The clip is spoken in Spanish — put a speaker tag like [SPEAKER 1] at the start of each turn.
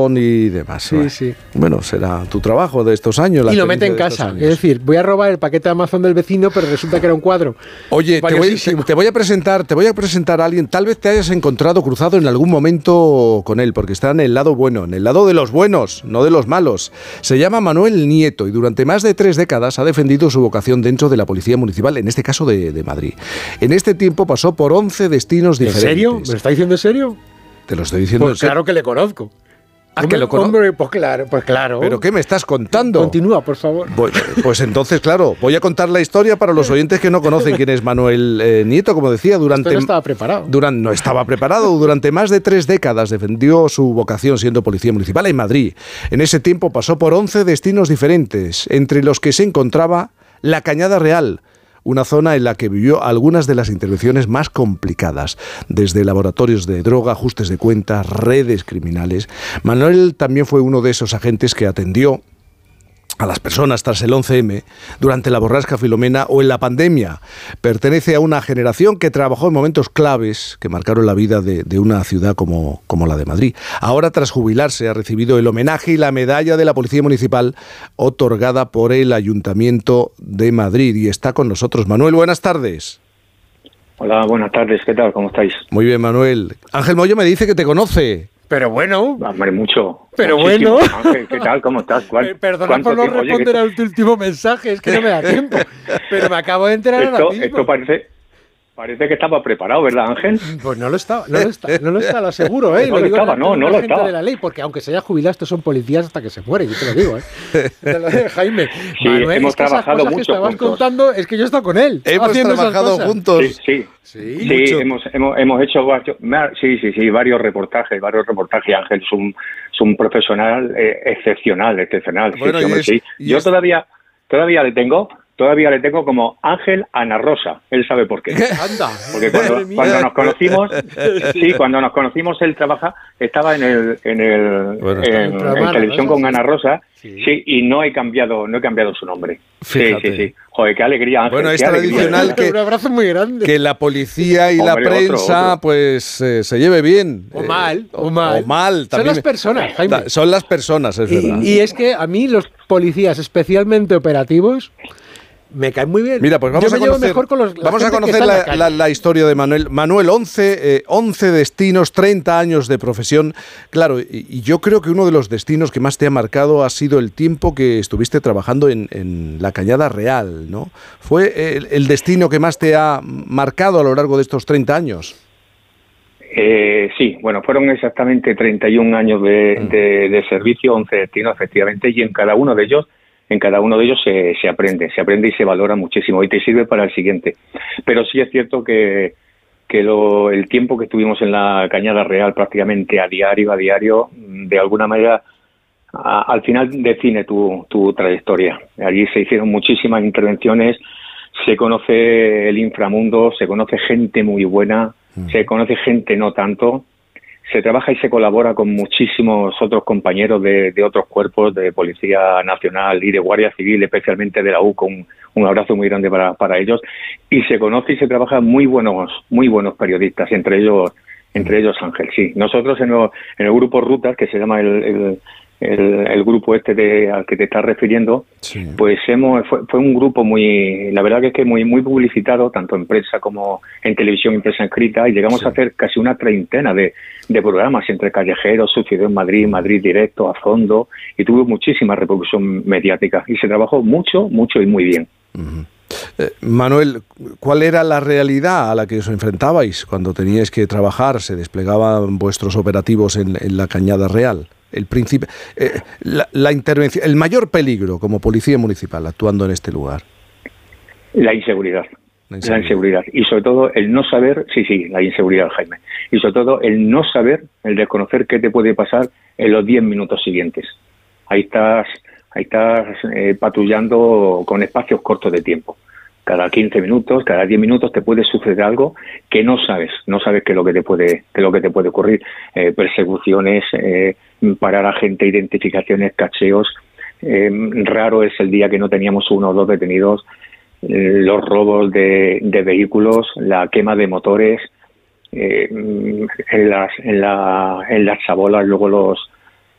[SPEAKER 1] Amazon y demás.
[SPEAKER 2] Sí.
[SPEAKER 1] Bueno, será tu trabajo de estos años.
[SPEAKER 2] Y lo mete en casa. Es decir, voy a robar el paquete de Amazon del vecino, pero resulta que era un cuadro.
[SPEAKER 1] Oye, te voy a presentar a alguien. Tal vez te hayas encontrado cruzado en algún momento con él, porque está en el lado bueno, en el lado de los buenos, no de los malos. Se llama Manuel Nieto y durante más de 3 décadas ha defendido su vocación dentro de la Policía Municipal, en este caso de Madrid. En este tiempo pasó por 11 destinos diferentes.
[SPEAKER 2] ¿En serio? ¿Me lo está diciendo en serio?
[SPEAKER 1] Te lo estoy diciendo.
[SPEAKER 2] Pues claro que le conozco.
[SPEAKER 1] ¿Que lo conozco?
[SPEAKER 2] Hombre, pues claro.
[SPEAKER 1] ¿Pero qué me estás contando?
[SPEAKER 2] Continúa, por favor.
[SPEAKER 1] Pues entonces, claro, voy a contar la historia para los oyentes que no conocen quién es Manuel Nieto. Como decía,
[SPEAKER 2] Esto no estaba preparado.
[SPEAKER 1] No estaba preparado. Durante más de 3 décadas defendió su vocación siendo policía municipal en Madrid. En ese tiempo pasó por 11 destinos diferentes, entre los que se encontraba la Cañada Real, una zona en la que vivió algunas de las intervenciones más complicadas, desde laboratorios de droga, ajustes de cuentas, redes criminales. Manuel también fue uno de esos agentes que atendió a las personas tras el 11M, durante la borrasca Filomena o en la pandemia. Pertenece a una generación que trabajó en momentos claves que marcaron la vida de una ciudad como la de Madrid. Ahora, tras jubilarse, ha recibido el homenaje y la medalla de la Policía Municipal otorgada por el Ayuntamiento de Madrid. Y está con nosotros. Manuel, buenas tardes.
[SPEAKER 3] Hola, buenas tardes. ¿Qué tal? ¿Cómo estáis?
[SPEAKER 1] Muy bien, Manuel. Ángel Moyo me dice que te conoce.
[SPEAKER 2] Pero bueno.
[SPEAKER 3] Hombre, mucho.
[SPEAKER 2] Pero
[SPEAKER 3] muchísimo.
[SPEAKER 2] bueno.
[SPEAKER 3] Ángel, ¿qué tal? ¿Cómo estás?
[SPEAKER 2] Perdona por no responder al último mensaje, es que no me da tiempo. Pero me acabo de enterar ahora mismo.
[SPEAKER 3] Esto parece que estaba preparado, ¿verdad, Ángel?
[SPEAKER 2] Pues no lo está, lo aseguro, ¿eh?
[SPEAKER 3] No lo estaba, no lo estaba.
[SPEAKER 2] De la ley, porque aunque se haya jubilado, estos son policías hasta que se muere, yo te lo digo, ¿eh? Te lo digo, Jaime.
[SPEAKER 3] Sí, Manuel, hemos trabajado mucho
[SPEAKER 2] que estabas
[SPEAKER 3] juntos.
[SPEAKER 2] Contando, es que yo he estado con él.
[SPEAKER 1] Hemos trabajado juntos.
[SPEAKER 3] Sí, hemos hecho varios reportajes. Ángel es un profesional excepcional.
[SPEAKER 1] Bueno,
[SPEAKER 3] Yo todavía le tengo como Ángel Ana Rosa. Él sabe por qué.
[SPEAKER 2] Anda.
[SPEAKER 3] Porque cuando nos conocimos, él estaba en televisión con Ana Rosa. Sí, y no he cambiado su nombre.
[SPEAKER 1] Fíjate.
[SPEAKER 3] Sí. Joder, qué alegría, Ángel.
[SPEAKER 1] Bueno, es tradicional
[SPEAKER 2] un abrazo muy grande.
[SPEAKER 1] Que la policía y la prensa
[SPEAKER 3] otro.
[SPEAKER 1] pues se lleve bien.
[SPEAKER 2] O mal.
[SPEAKER 1] Son
[SPEAKER 2] las personas, Jaime.
[SPEAKER 1] Son las personas, es verdad.
[SPEAKER 2] Y es que a mí los policías, especialmente operativos, me caen muy bien.
[SPEAKER 1] Mira, pues vamos a conocer la historia de Manuel. Manuel, 11 destinos, 30 años de profesión. Claro, y yo creo que uno de los destinos que más te ha marcado ha sido el tiempo que estuviste trabajando en la Cañada Real, ¿no? ¿Fue el destino que más te ha marcado a lo largo de estos 30 años?
[SPEAKER 3] Sí, bueno, fueron exactamente 31 años de servicio, 11 destinos, efectivamente, y en cada uno de ellos se aprende y se valora muchísimo y te sirve para el siguiente. Pero sí es cierto que el tiempo que estuvimos en la Cañada Real prácticamente a diario, de alguna manera, al final define tu trayectoria. Allí se hicieron muchísimas intervenciones, se conoce el inframundo, se conoce gente muy buena, se conoce gente no tanto. Se trabaja y se colabora con muchísimos otros compañeros de otros cuerpos de Policía Nacional y de Guardia Civil, especialmente de la U, con un abrazo muy grande para ellos. Y se conoce y se trabaja muy buenos periodistas, entre ellos Ángel. Sí, nosotros en el grupo Rutas, que se llama el grupo al que te estás refiriendo, sí. Pues fue un grupo la verdad que muy publicitado, tanto en prensa como en televisión y prensa escrita, y llegamos a hacer casi una treintena de programas entre callejeros, sucedió en Madrid Directo, a fondo, y tuvo muchísima repercusión mediática, y se trabajó mucho y muy bien.
[SPEAKER 1] Uh-huh. Manuel, ¿cuál era la realidad a la que os enfrentabais cuando teníais que trabajar? ¿Se desplegaban vuestros operativos en la Cañada Real? La intervención, el mayor peligro como policía municipal actuando en este lugar.
[SPEAKER 3] La inseguridad. Y sobre todo el no saber, la inseguridad, Jaime. Y sobre todo el no saber, el desconocer qué te puede pasar en los 10 minutos siguientes. Ahí estás patrullando con espacios cortos de tiempo. Cada 15 minutos, cada 10 minutos te puede suceder algo que no sabes qué es lo que te puede ocurrir. Persecuciones, parar a gente, identificaciones, cacheos. Raro es el día que no teníamos 1 o 2 detenidos. Los robos de vehículos, la quema de motores, en las chabolas, luego